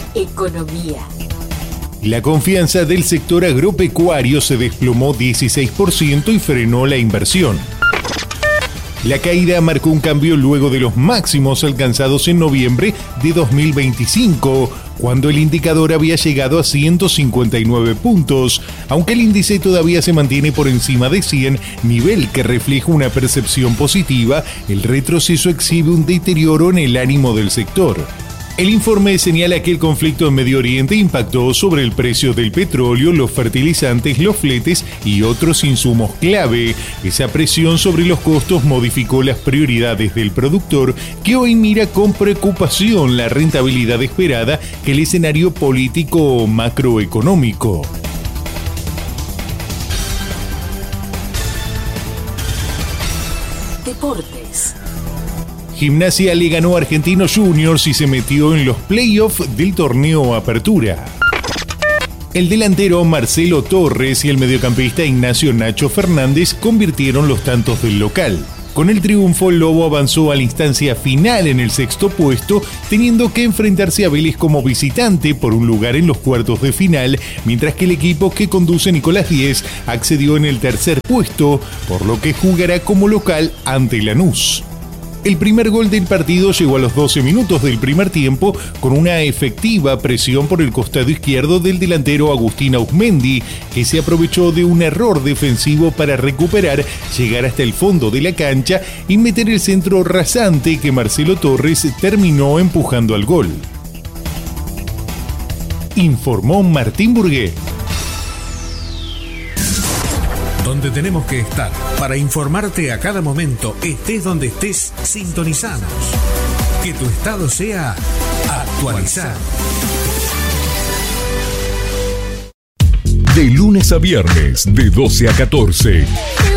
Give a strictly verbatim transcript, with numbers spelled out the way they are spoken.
Economía. La confianza del sector agropecuario se desplomó dieciséis por ciento y frenó la inversión. La caída marcó un cambio luego de los máximos alcanzados en noviembre de dos mil veinticinco, cuando el indicador había llegado a ciento cincuenta y nueve puntos, aunque el índice todavía se mantiene por encima de cien, nivel que refleja una percepción positiva. El retroceso exhibe un deterioro en el ánimo del sector. El informe señala que el conflicto en Medio Oriente impactó sobre el precio del petróleo, los fertilizantes, los fletes y otros insumos clave. Esa presión sobre los costos modificó las prioridades del productor, que hoy mira con preocupación la rentabilidad esperada que el escenario político macroeconómico. Deportes. Gimnasia le ganó a Argentinos Juniors y se metió en los playoffs del torneo Apertura. El delantero Marcelo Torres y el mediocampista Ignacio Nacho Fernández convirtieron los tantos del local. Con el triunfo, el Lobo avanzó a la instancia final en el sexto puesto, teniendo que enfrentarse a Vélez como visitante por un lugar en los cuartos de final, mientras que el equipo que conduce Nicolás Díez accedió en el tercer puesto, por lo que jugará como local ante Lanús. El primer gol del partido llegó a los doce minutos del primer tiempo con una efectiva presión por el costado izquierdo del delantero Agustín Auzmendi, que se aprovechó de un error defensivo para recuperar, llegar hasta el fondo de la cancha y meter el centro rasante que Marcelo Torres terminó empujando al gol. Informó Martín Burgué. Donde tenemos que estar para informarte a cada momento, estés donde estés, sintonizanos. Que tu estado sea actualizado. De lunes a viernes, de doce a catorce.